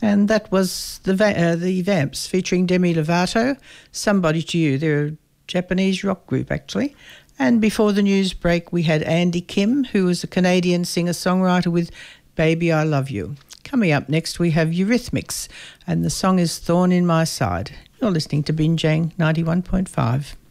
And that was the Vamps featuring Demi Lovato, Somebody to You. They're a Japanese rock group, actually. And before the news break, we had Andy Kim, who is a Canadian singer-songwriter with Baby I Love You. Coming up next, we have Eurythmics, and the song is Thorn in My Side. You're listening to Binjang 91.5.